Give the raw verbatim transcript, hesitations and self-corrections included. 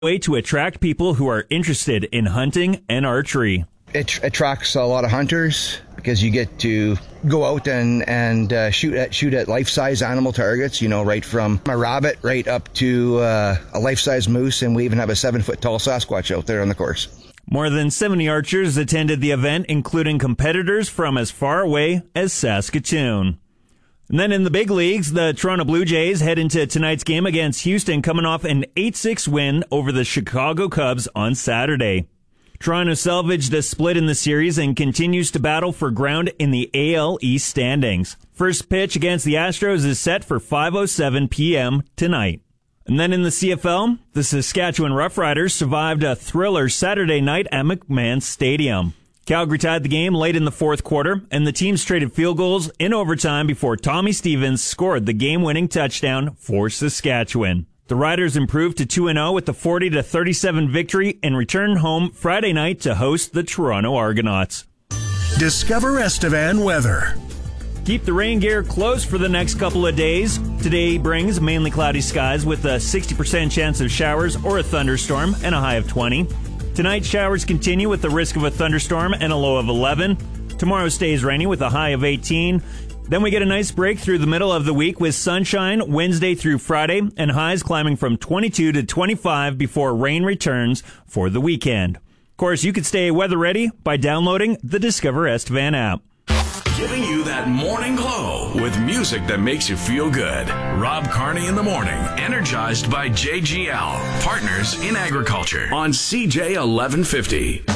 way to attract people who are interested in hunting and archery. It tr- attracts a lot of hunters because you get to go out and and uh, shoot at shoot at life-size animal targets. You know, right from a rabbit right up to uh, a life-size moose, and we even have a seven-foot-tall Sasquatch out there on the course. More than seventy archers attended the event, including competitors from as far away as Saskatoon. And then in the big leagues, the Toronto Blue Jays head into tonight's game against Houston, coming off an eight six win over the Chicago Cubs on Saturday. Toronto salvaged a split in the series and continues to battle for ground in the A L East standings. First pitch against the Astros is set for five oh seven p.m. tonight. And then in the C F L, the Saskatchewan Roughriders survived a thriller Saturday night at McMahon Stadium. Calgary tied the game late in the fourth quarter, and the teams traded field goals in overtime before Tommy Stevens scored the game-winning touchdown for Saskatchewan. The Riders improved to two and oh with a forty to thirty-seven victory and returned home Friday night to host the Toronto Argonauts. Discover Estevan weather. Keep the rain gear close for the next couple of days. Today brings mainly cloudy skies with a sixty percent chance of showers or a thunderstorm and a high of twenty. Tonight, showers continue with the risk of a thunderstorm and a low of eleven. Tomorrow stays rainy with a high of eighteen. Then we get a nice break through the middle of the week with sunshine Wednesday through Friday and highs climbing from twenty-two to twenty-five before rain returns for the weekend. Of course, you can stay weather ready by downloading the Discover Estevan app. Giving you that morning glow with music that makes you feel good. Rob Carney in the morning, energized by J G L, partners in agriculture on C J eleven fifty.